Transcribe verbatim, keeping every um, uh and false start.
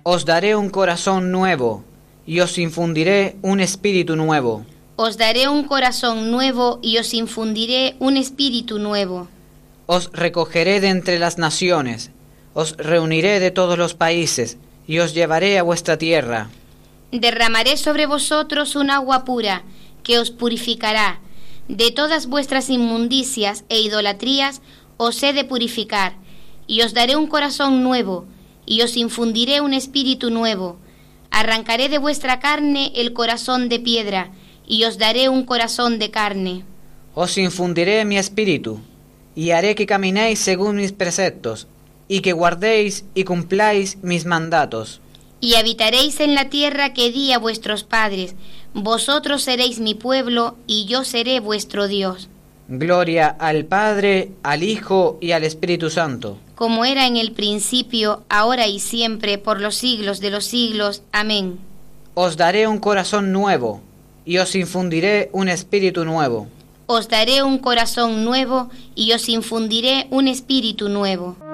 Os daré un corazón nuevo, y os infundiré un espíritu nuevo. Os daré un corazón nuevo y os infundiré un espíritu nuevo. Os recogeré de entre las naciones, os reuniré de todos los países, y os llevaré a vuestra tierra. Derramaré sobre vosotros un agua pura, que os purificará. De todas vuestras inmundicias e idolatrías os he de purificar, y os daré un corazón nuevo, y os infundiré un espíritu nuevo. Arrancaré de vuestra carne el corazón de piedra, y os daré un corazón de carne. Os infundiré mi espíritu, y haré que caminéis según mis preceptos, y que guardéis y cumpláis mis mandatos. Y habitaréis en la tierra que di a vuestros padres. Vosotros seréis mi pueblo, y yo seré vuestro Dios. Gloria al Padre, al Hijo y al Espíritu Santo. Como era en el principio, ahora y siempre, por los siglos de los siglos. Amén. Os daré un corazón nuevo, y os infundiré un espíritu nuevo. Os daré un corazón nuevo, y os infundiré un espíritu nuevo.